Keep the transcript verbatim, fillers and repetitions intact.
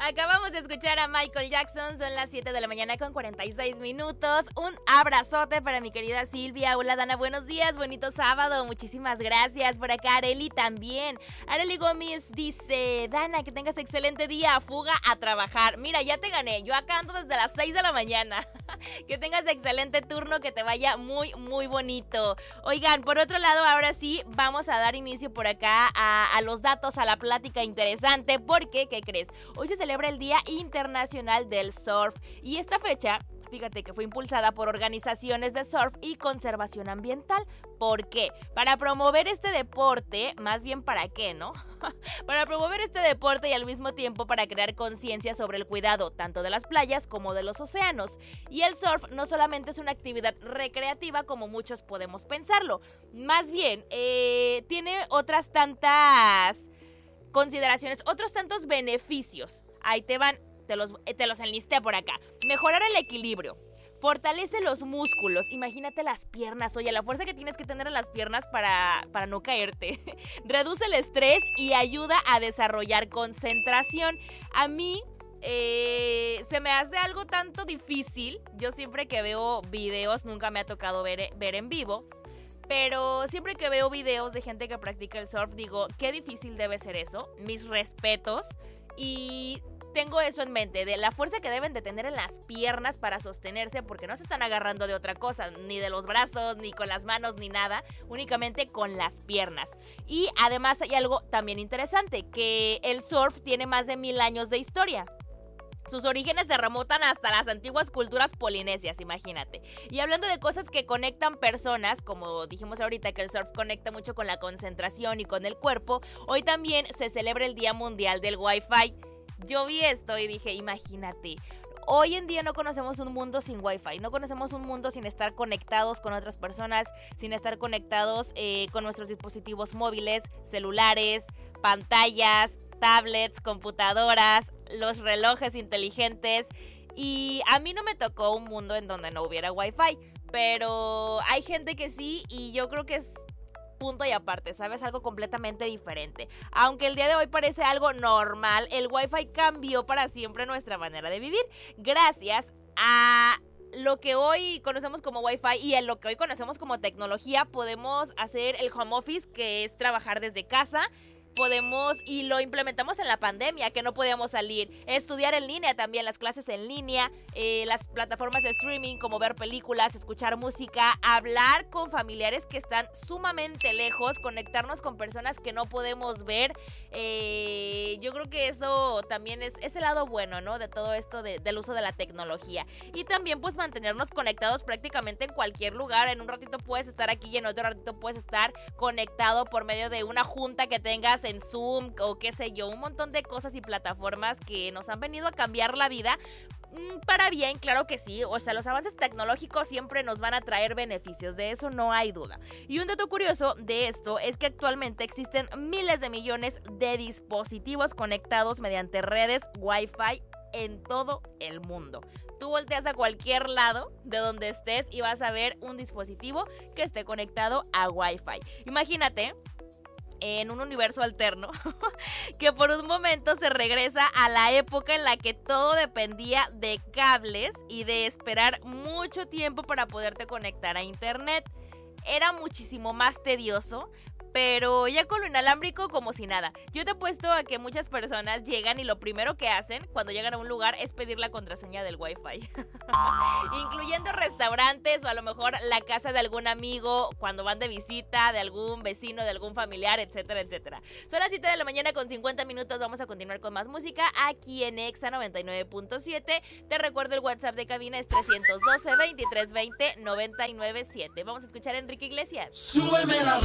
Acabamos de escuchar a Michael Jackson, son las siete de la mañana con cuarenta y seis minutos. Un abrazote para mi querida Silvia. Hola Dana, buenos días, bonito sábado, muchísimas gracias. Por acá Areli también. Areli Gómez dice, Dana, que tengas excelente día, fuga a trabajar. Mira, ya te gané, yo acá ando desde las seis de la mañana. Que tengas excelente turno, que te vaya muy, muy bonito. Oigan, por otro lado, ahora sí, vamos a dar inicio por acá a, a los datos, a la plática interesante, porque, ¿qué crees? Hoy se celebra el Día Internacional del Surf y esta fecha, fíjate que fue impulsada por organizaciones de surf y conservación ambiental. ¿Por qué? Para promover este deporte, más bien para qué, ¿no? Para promover este deporte y al mismo tiempo para crear conciencia sobre el cuidado tanto de las playas como de los océanos. Y el surf no solamente es una actividad recreativa como muchos podemos pensarlo, más bien eh, tiene otras tantas consideraciones, otros tantos beneficios. Ahí te van, te los, te los enlisté por acá. Mejorar el equilibrio. Fortalece los músculos. Imagínate las piernas. Oye, la fuerza que tienes que tener en las piernas para, para no caerte. Reduce el estrés y ayuda a desarrollar concentración. A mí eh, se me hace algo tanto difícil. Yo siempre que veo videos, nunca me ha tocado ver, ver en vivo, pero siempre que veo videos de gente que practica el surf, digo, qué difícil debe ser eso. Mis respetos. Y tengo eso en mente, de la fuerza que deben de tener en las piernas para sostenerse, porque no se están agarrando de otra cosa, ni de los brazos, ni con las manos, ni nada, únicamente con las piernas. Y además hay algo también interesante, que el surf tiene más de mil años de historia. Sus orígenes se remontan hasta las antiguas culturas polinesias, imagínate. Y hablando de cosas que conectan personas, como dijimos ahorita que el surf conecta mucho con la concentración y con el cuerpo, hoy también se celebra el Día Mundial del Wi-Fi. Yo vi esto y dije, imagínate, hoy en día no conocemos un mundo sin Wi-Fi, no conocemos un mundo sin estar conectados con otras personas, sin estar conectados eh, con nuestros dispositivos móviles, celulares, pantallas, tablets, computadoras, los relojes inteligentes. Y a mí no me tocó un mundo en donde no hubiera Wi-Fi, pero hay gente que sí, y yo creo que es punto y aparte, ¿sabes? Algo completamente diferente. Aunque el día de hoy parece algo normal, el Wi-Fi cambió para siempre nuestra manera de vivir, gracias a lo que hoy conocemos como Wi-Fi y en lo que hoy conocemos como tecnología. Podemos hacer el home office, que es trabajar desde casa. Podemos, y lo implementamos en la pandemia, que no podíamos salir, estudiar en línea también, las clases en línea, eh, las plataformas de streaming como ver películas, escuchar música, hablar con familiares que están sumamente lejos, conectarnos con personas que no podemos ver. Eh, yo creo que eso también es, es el lado bueno, ¿no? De todo esto de, del uso de la tecnología. Y también pues mantenernos conectados prácticamente en cualquier lugar. En un ratito puedes estar aquí y en otro ratito puedes estar conectado por medio de una junta que tengas en Zoom o qué sé yo, un montón de cosas y plataformas que nos han venido a cambiar la vida para bien, claro que sí. O sea, los avances tecnológicos siempre nos van a traer beneficios, de eso no hay duda. Y un dato curioso de esto es que actualmente existen miles de millones de dispositivos conectados mediante redes Wi-Fi en todo el mundo. Tú volteas a cualquier lado de donde estés y vas a ver un dispositivo que esté conectado a Wi-Fi. Imagínate en un universo alterno que por un momento se regresa a la época en la que todo dependía de cables y de esperar mucho tiempo para poderte conectar a internet. Era muchísimo más tedioso, pero ya con lo inalámbrico como si nada. Yo te apuesto a que muchas personas llegan y lo primero que hacen cuando llegan a un lugar es pedir la contraseña del Wi-Fi. Incluyendo restaurantes o a lo mejor la casa de algún amigo cuando van de visita, de algún vecino, de algún familiar, etcétera, etcétera. Son las siete de la mañana con cincuenta minutos, vamos a continuar con más música aquí en Exa noventa y nueve punto siete. Te recuerdo el WhatsApp de cabina es trescientos doce, veintitrés veinte, noventa y nueve siete. Vamos a escuchar a Enrique Iglesias. Súbeme la